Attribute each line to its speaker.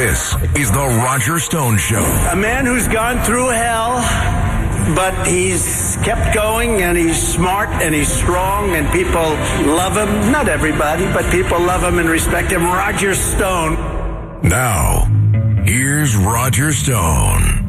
Speaker 1: This is the Roger Stone Show.
Speaker 2: A man who's gone through hell, but he's kept going, and he's smart, and he's strong, and people love him. Not everybody, but people love him and respect him. Roger Stone.
Speaker 1: Now, here's Roger Stone.